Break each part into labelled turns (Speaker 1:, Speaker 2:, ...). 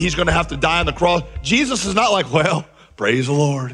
Speaker 1: He's gonna have to die on the cross. Jesus is not like, well, praise the Lord.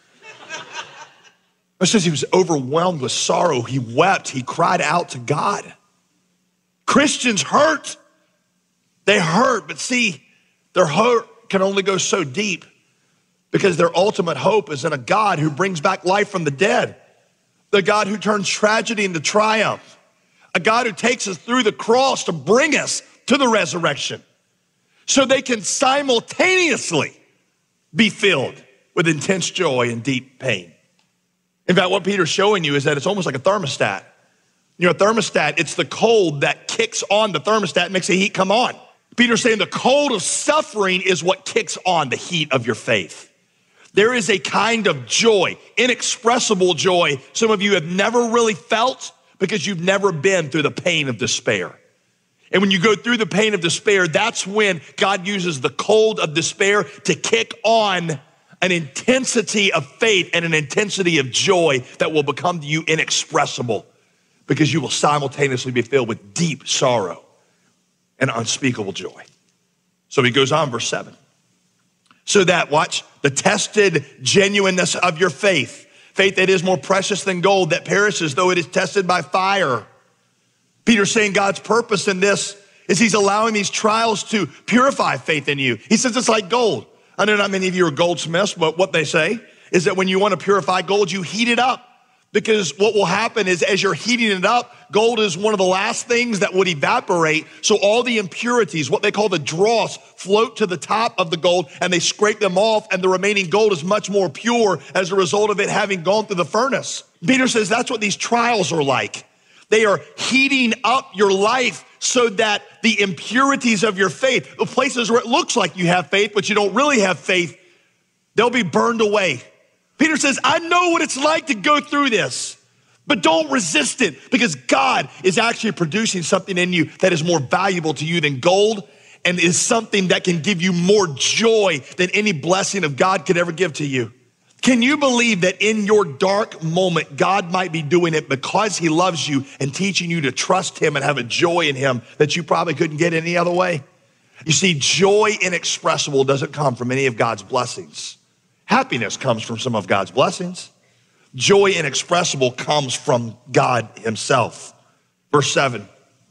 Speaker 1: It says he was overwhelmed with sorrow. He wept, he cried out to God. Christians hurt. They hurt, but see, their hurt can only go so deep because their ultimate hope is in a God who brings back life from the dead, the God who turns tragedy into triumph, a God who takes us through the cross to bring us to the resurrection so they can simultaneously be filled with intense joy and deep pain. In fact, what Peter's showing you is that it's almost like a thermostat. You know, a thermostat, it's the cold that kicks on the thermostat and makes the heat come on. Peter's saying the cold of suffering is what kicks on the heat of your faith. There is a kind of joy, inexpressible joy, some of you have never really felt because you've never been through the pain of despair. And when you go through the pain of despair, that's when God uses the cold of despair to kick on an intensity of faith and an intensity of joy that will become to you inexpressible because you will simultaneously be filled with deep sorrow and unspeakable joy. So he goes on, verse 7. So that, watch, the tested genuineness of your faith, faith that is more precious than gold that perishes though it is tested by fire. Peter's saying God's purpose in this is he's allowing these trials to purify faith in you. He says it's like gold. I know not many of you are goldsmiths, but what they say is that when you want to purify gold, you heat it up. Because what will happen is as you're heating it up, gold is one of the last things that would evaporate. So all the impurities, what they call the dross, float to the top of the gold and they scrape them off and the remaining gold is much more pure as a result of it having gone through the furnace. Peter says that's what these trials are like. They are heating up your life so that the impurities of your faith, the places where it looks like you have faith, but you don't really have faith, they'll be burned away. Peter says, I know what it's like to go through this, but don't resist it because God is actually producing something in you that is more valuable to you than gold and is something that can give you more joy than any blessing of God could ever give to you. Can you believe that in your dark moment, God might be doing it because he loves you and teaching you to trust him and have a joy in him that you probably couldn't get any other way? You see, joy inexpressible doesn't come from any of God's blessings. Happiness comes from some of God's blessings. Joy inexpressible comes from God himself. Verse 7,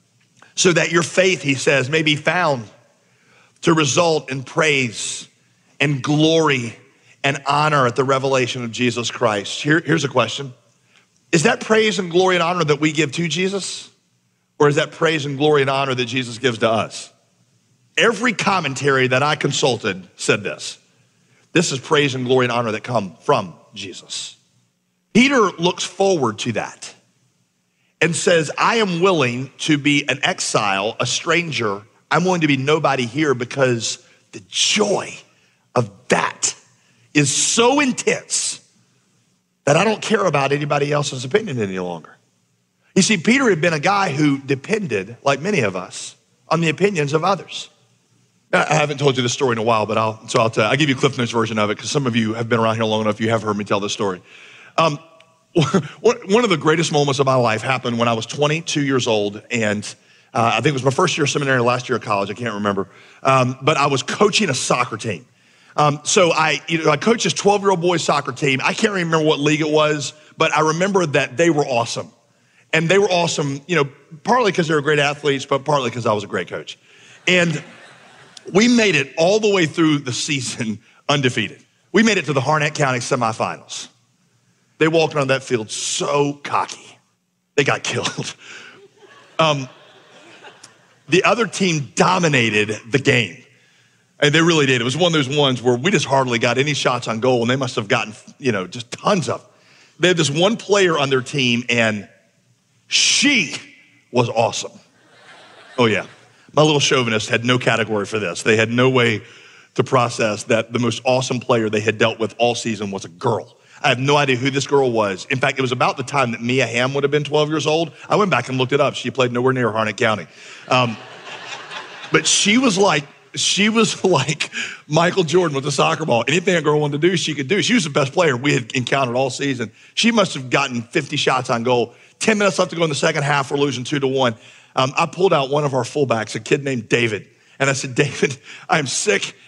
Speaker 1: so that your faith, he says, may be found to result in praise and glory and honor at the revelation of Jesus Christ. Here's a question. Is that praise and glory and honor that we give to Jesus? Or is that praise and glory and honor that Jesus gives to us? Every commentary that I consulted said this. This is praise and glory and honor that come from Jesus. Peter looks forward to that and says, I am willing to be an exile, a stranger. I'm willing to be nobody here because the joy of that is so intense that I don't care about anybody else's opinion any longer. You see, Peter had been a guy who depended, like many of us, on the opinions of others. I haven't told you this story in a while, but I'll give you a Cliff Notes version of it because some of you have been around here long enough, you have heard me tell this story. One of the greatest moments of my life happened when I was 22 years old, and I think it was my first year of seminary, last year of college, I can't remember, but I was coaching a soccer team. So I coached this 12-year-old boys soccer team. I can't remember what league it was, but I remember that they were awesome. And they were awesome, partly because they were great athletes, but partly because I was a great coach. And we made it all the way through the season undefeated. We made it to the Harnett County semifinals. They walked around that field so cocky. They got killed. The other team dominated the game. And they really did. It was one of those ones where we just hardly got any shots on goal, and they must have gotten, just tons of them. They had this one player on their team, and she was awesome. Oh, yeah. My little chauvinist had no category for this. They had no way to process that the most awesome player they had dealt with all season was a girl. I have no idea who this girl was. In fact, it was about the time that Mia Hamm would have been 12 years old. I went back and looked it up. She played nowhere near Harnett County. But she was like Michael Jordan with the soccer ball. Anything a girl wanted to do, she could do. She was the best player we had encountered all season. She must have gotten 50 shots on goal. 10 minutes left to go in the second half. We're losing 2-1. I pulled out one of our fullbacks, a kid named David. And I said, David, I'm sick